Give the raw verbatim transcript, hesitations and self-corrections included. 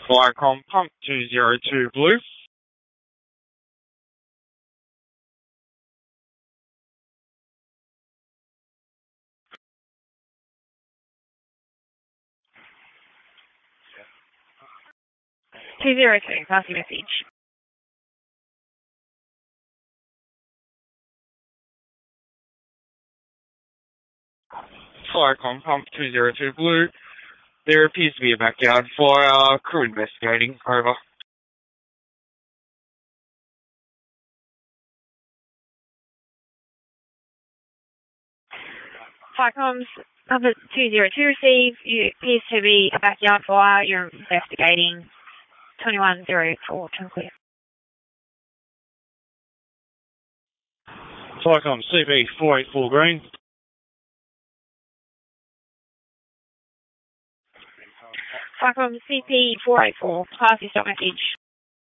Flycom Pump two zero two Blue. two zero two, pass your message. Flycom Pump two zero two Blue. There appears to be a backyard fire. Crew investigating. Over. Flycoms, number two zero two receive. You appears to be a backyard fire. You're investigating. twenty-one zero four, turn clear. Flycom C B four eight four Green. Flycom C P four eight four, pass your stop message.